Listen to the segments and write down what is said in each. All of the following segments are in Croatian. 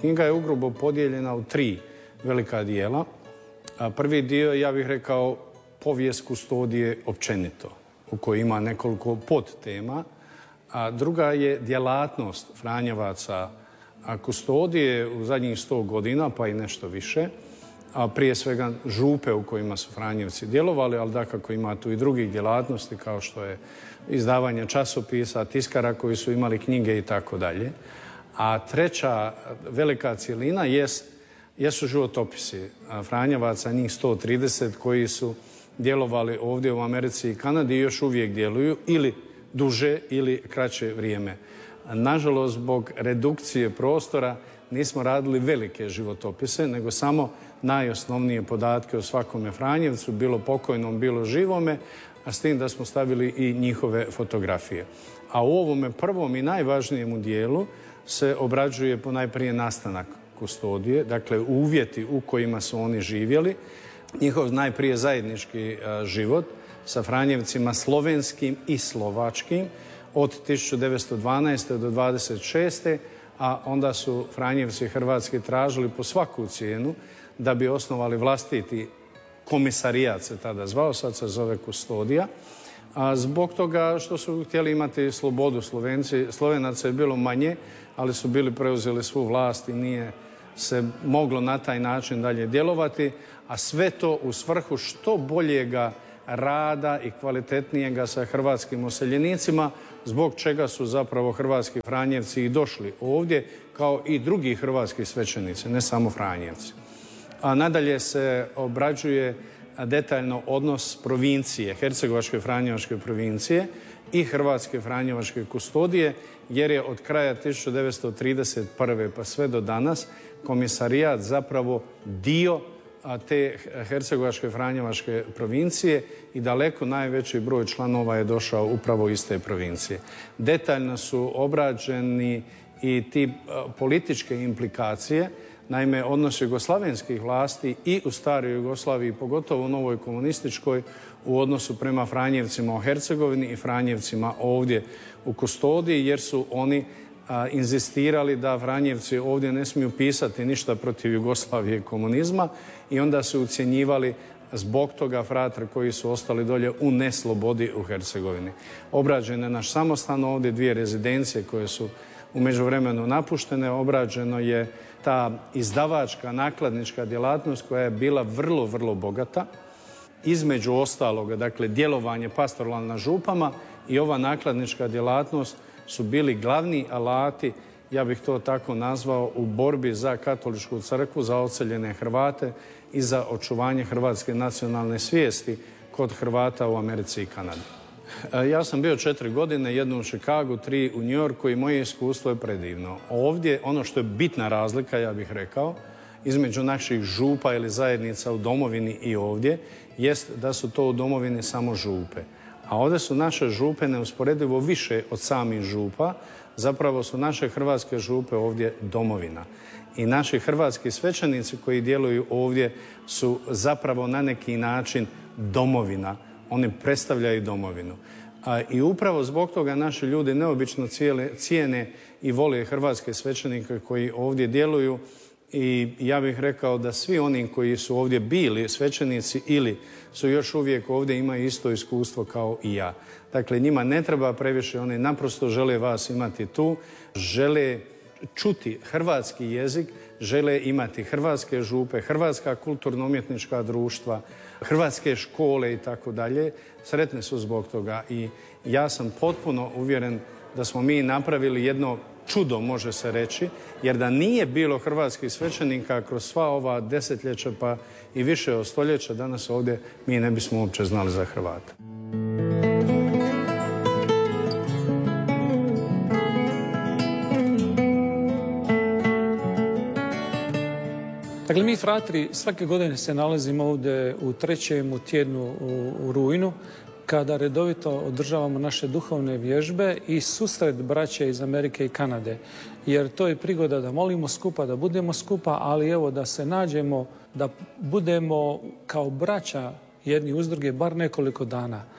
Knjiga je ugrubo podijeljena u 3 velika dijela. Prvi dio, ja bih rekao, povijest kustodije općenito, u kojoj ima nekoliko podtema. A druga je djelatnost Franjevaca kustodije u zadnjih 100 godina, pa i nešto više. A prije svega župe u kojima su Franjevci djelovali, ali dakako ima tu i drugih djelatnosti kao što je izdavanje časopisa, tiskara koji su imali knjige i tako dalje. A treća velika cjelina jesu životopisi Franjevaca, njih 130 koji su djelovali ovdje u Americi i Kanadi i još uvijek djeluju ili duže ili kraće vrijeme. Nažalost, zbog redukcije prostora nismo radili velike životopise, nego samo najosnovnije podatke o svakome Franjevcu, bilo pokojnom, bilo živome, a s tim da smo stavili i njihove fotografije. A u ovome prvom i najvažnijemu dijelu se obrađuje ponajprije nastanak kustodije, dakle uvjeti u kojima su oni živjeli, njihov najprije zajednički život sa Franjevcima slovenskim i slovačkim od 1912. do 1926. a onda su Franjevci hrvatski tražili po svaku cijenu da bi osnovali vlastiti komisarijat, se tada zvao, sad se zove kustodija, a zbog toga što su htjeli imati slobodu. Slovenaca je bilo manje, ali su bili preuzeli svu vlast i nije se moglo na taj način dalje djelovati, a sve to u svrhu što boljega rada i kvalitetnijega sa hrvatskim useljenicima, zbog čega su zapravo hrvatski Franjevci i došli ovdje, kao i drugi hrvatski svećenici, ne samo Franjevci. A nadalje se obrađuje detaljno odnos provincije, Hercegovačke Franjevačke provincije i Hrvatske Franjevačke kustodije, jer je od kraja 1931. pa sve do danas komisarijat zapravo dio te Hercegovačke Franjevačke provincije i daleko najveći broj članova je došao upravo iz te provincije. Detaljno su obrađeni i ti političke implikacije, naime odnos jugoslavenskih vlasti i u staroj Jugoslaviji, pogotovo u novoj komunističkoj, u odnosu prema Franjevcima u Hercegovini i Franjevcima ovdje u kustodiji, jer su oni inzistirali da Franjevci ovdje ne smiju pisati ništa protiv Jugoslavije i komunizma i onda su ucjenjivali zbog toga fratre koji su ostali dolje u neslobodi u Hercegovini. Obrađen je naš samostan ovdje, 2 rezidencije koje su u međuvremenu napuštene, obrađeno je ta izdavačka, nakladnička djelatnost koja je bila vrlo, vrlo bogata. Između ostaloga, dakle, djelovanje pastoralno na župama i ova nakladnička djelatnost su bili glavni alati, ja bih to tako nazvao, u borbi za katoličku crkvu, za odseljene Hrvate i za očuvanje hrvatske nacionalne svijesti kod Hrvata u Americi i Kanadi. Ja sam bio 4 godine, 1 u Chicagu, 3 u New Yorku i moje iskustvo je predivno. Ovdje, ono što je bitna razlika, ja bih rekao, između naših župa ili zajednica u domovini i ovdje, jest da su to u domovini samo župe. A ovdje su naše župe neusporedivo više od samih župa. Zapravo su naše hrvatske župe ovdje domovina. I naši hrvatski svećenici koji djeluju ovdje su zapravo na neki način domovina. Oni predstavljaju domovinu. I upravo zbog toga naši ljudi neobično cijene i vole hrvatske svećenike koji ovdje djeluju. I ja bih rekao da svi oni koji su ovdje bili svećenici ili su još uvijek ovdje imaju isto iskustvo kao i ja. Dakle, njima ne treba previše, oni naprosto žele vas imati tu, žele čuti hrvatski jezik, žele imati hrvatske župe, hrvatska kulturno-umjetnička društva, hrvatske škole i tako dalje. Sretni su zbog toga i ja sam potpuno uvjeren da smo mi napravili jedno čudo, može se reći, jer da nije bilo hrvatskih svećenika kroz sva ova desetljeća pa i više od stoljeća, danas ovdje mi ne bismo uopće znali za Hrvata. Dakle, mi fratri svake godine se nalazimo ovdje u 3. tjednu u rujnu, kada redovito održavamo naše duhovne vježbe i susret braće iz Amerike i Kanade. Jer to je prigoda da molimo skupa, da budemo skupa, ali evo da se nađemo, da budemo kao braća jedni uz druge bar nekoliko dana.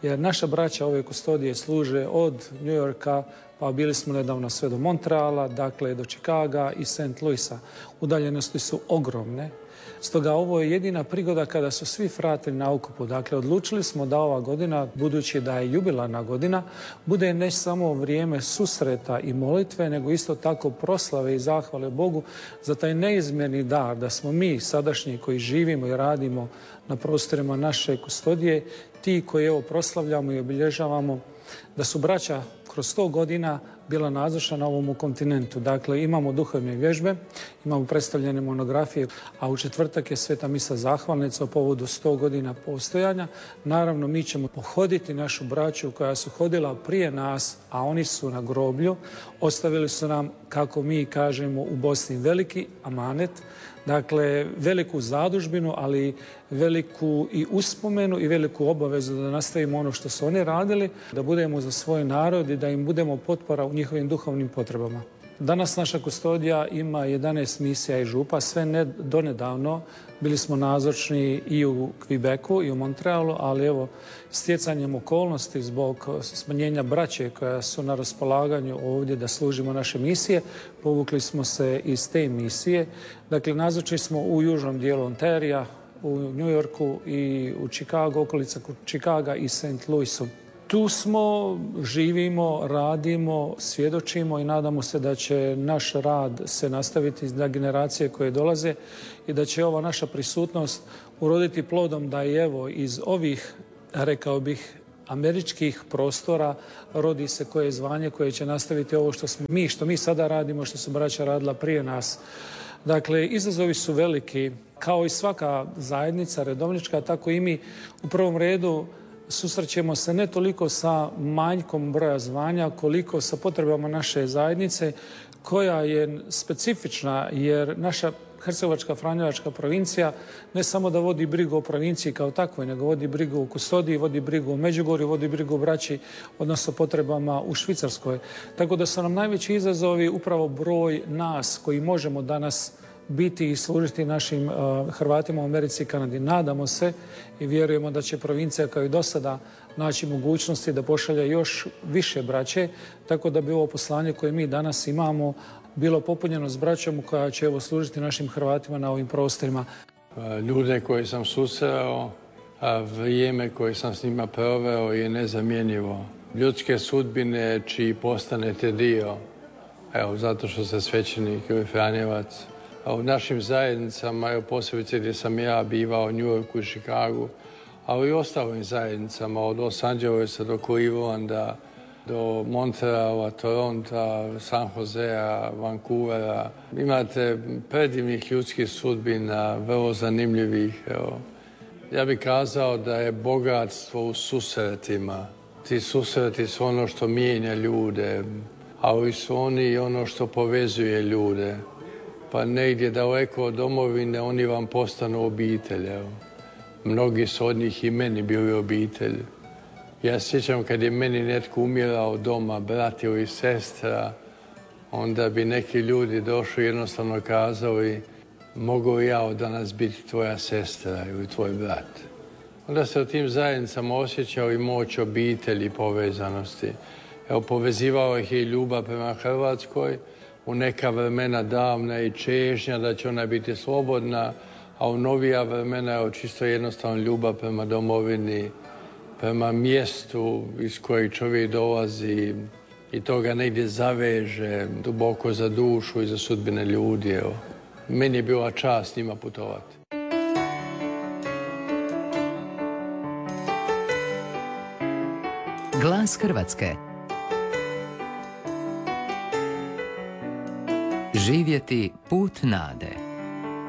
jer naša braća ove kustodije služe od New Yorka, pa bili smo nedavno sve do Montreala, dakle do Chicaga i St. Louisa. Udaljenosti su ogromne. Stoga ovo je jedina prigoda kada su svi fratri na okupu. Dakle, odlučili smo da ova godina, budući da je jubilarna godina, bude ne samo vrijeme susreta i molitve, nego isto tako proslave i zahvale Bogu za taj neizmjerni dar da smo mi sadašnji koji živimo i radimo na prostorima naše kustodije, ti koji evo proslavljamo i obilježavamo, da su braća kroz 100 godina bila nazočna na ovom kontinentu. Dakle, imamo duhovne vježbe, imamo predstavljene monografije, a u četvrtak je Sveta misa zahvalnica o povodu 100 godina postojanja. Naravno, mi ćemo pohoditi našu braću koja su hodila prije nas, a oni su na groblju. Ostavili su nam, kako mi kažemo u Bosni, veliki amanet, dakle, veliku zadužbinu, ali veliku i uspomenu i veliku obavezu da nastavimo ono što su oni radili, da budemo za svoj narod i da im budemo potpora u njihovim duhovnim potrebama. Danas naša kustodija ima 11 misija i župa, sve donedavno bili smo nazočni i u Quebecu i u Montrealu, ali evo, stjecanjem okolnosti zbog smanjenja braće koja su na raspolaganju ovdje da služimo naše misije, povukli smo se iz te misije. Dakle, nazočni smo u južnom dijelu Ontarija, u New Yorku i u Chicago, okolica Chicaga i St. Louisu. Tu smo, živimo, radimo, svjedočimo i nadamo se da će naš rad se nastaviti za generacije koje dolaze i da će ova naša prisutnost uroditi plodom da i evo iz ovih, rekao bih, američkih prostora rodi se koje zvanje koje će nastaviti ovo što mi sada radimo, što su braća radila prije nas. Dakle, izazovi su veliki, kao i svaka zajednica redovnička, tako i mi u prvom redu susrećemo se ne toliko sa manjkom broja zvanja, koliko sa potrebama naše zajednice, koja je specifična, jer naša Hercegovačka franjevačka provincija ne samo da vodi brigu o provinciji kao takvoj, nego vodi brigu o kustodiji, vodi brigu o Međugorju, vodi brigu o braći, odnosno potrebama u Švicarskoj. Tako da su nam najveći izazovi upravo broj nas koji možemo danas biti i služiti našim Hrvatima u Americi i Kanadi. Nadamo se i vjerujemo da će provincija kao i do sada naći mogućnosti da pošalje još više braće, tako da bi ovo poslanje koje mi danas imamo bilo popunjeno s braćom koja će evo služiti našim Hrvatima na ovim prostorima. Ljude koje sam susreo, a vrijeme koje sam s njima proveo je nezamjenjivo. Ljudske sudbine čiji postanete dio, evo, zato što ste svećenik ili Franjevac. A u našim zajednicama, evo, posebice gdje sam ja bivao u New Yorku i Chicagu, ali i ostalim zajednicama, od Los Angelesa do Clevelanda, do Montreala, Toronta, San Josea, Vancouvera. Imate predivnih ljudskih sudbina, vrlo zanimljivih. Evo. Ja bih kazao da je bogatstvo u susretima. Ti susreti su ono što mijenja ljude, ali su oni i ono što povezuje ljude. Pa negdje daleko od domovine oni vam postanu obitelj. Evo. Mnogi su od njih i meni bili obitelj. Ja sjećam kad je meni netko umirao doma, brat ili sestra, onda bi neki ljudi došli i jednostavno kazali mogu li ja od danas biti tvoja sestra ili tvoj brat. Onda se u tim zajednicama osjećali moć obitelji i povezanosti. Evo, povezivao ih je i ljubav prema Hrvatskoj, u neka vremena davna i čežnja da će ona biti slobodna, a u novija vremena je čisto jednostavno ljubav prema domovini, prema mjestu iz kojeg čovjek dolazi i to ga negdje zaveže duboko za dušu i za sudbine ljudi. Evo. Meni je bila čast s njima putovati. Glas Hrvatske. Živjeti put nade.